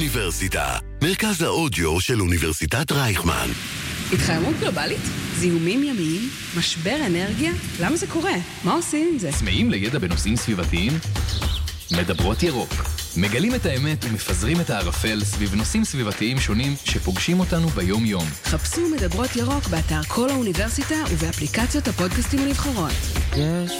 האוניברסיטה, מרכז האודיו של אוניברסיטת רייכמן. התחממות גלובלית? זיהומים ימיים? משבר אנרגיה? למה זה קורה? מה עושים עם זה? צמאים לידע בנושאים סביבתיים? מדברות ירוק. מגלים את האמת ומפזרים את הערפל סביב נושאים סביבתיים שונים שפוגשים אותנו ביום-יום. חפשו מדברות ירוק באתר כל האוניברסיטה ובאפליקציות הפודקאסטים הנבחרות.